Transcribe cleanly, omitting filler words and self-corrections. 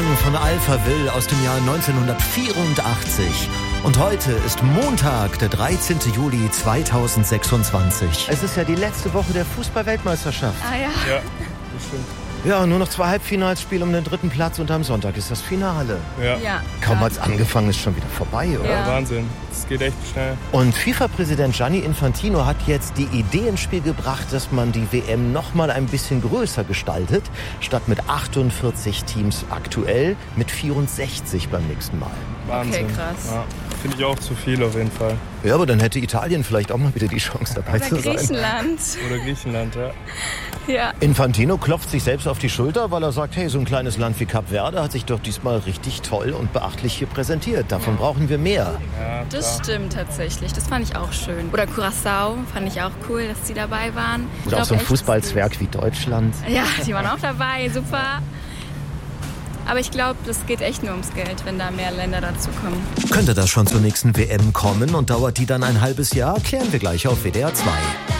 Song von Alphaville aus dem Jahr 1984. Und heute ist Montag, der 13. Juli 2026. Es ist ja die letzte Woche der Fußball-Weltmeisterschaft. Ah ja. Ja, das stimmt. Ja, nur noch 2 Halbfinalspiele um den 3. Platz und am Sonntag ist das Finale. Ja. Kaum hat's angefangen, ist schon wieder vorbei, oder? Ja, Wahnsinn. Es geht echt schnell. Und FIFA-Präsident Gianni Infantino hat jetzt die Idee ins Spiel gebracht, dass man die WM noch mal ein bisschen größer gestaltet. Statt mit 48 Teams aktuell mit 64 beim nächsten Mal. Wahnsinn. Okay, krass. Ja, finde ich auch zu viel auf jeden Fall. Ja, aber dann hätte Italien vielleicht auch mal wieder die Chance dabei Oder zu sein. Griechenland. Oder Griechenland, ja. Ja. Infantino klopft sich selbst auf die Schulter, weil er sagt, hey, so ein kleines Land wie Kap Verde hat sich doch diesmal richtig toll und beachtlich hier präsentiert. Davon brauchen wir mehr. Ja, Das stimmt tatsächlich. Das fand ich auch schön. Oder Curaçao fand ich auch cool, dass die dabei waren. Oder auch so ein Fußballzwerg wie Deutschland. Ja, die waren auch dabei. Super. Aber ich glaube, das geht echt nur ums Geld, wenn da mehr Länder dazu kommen. Könnte das schon zur nächsten WM kommen und dauert die dann ein halbes Jahr? Klären wir gleich auf WDR 2.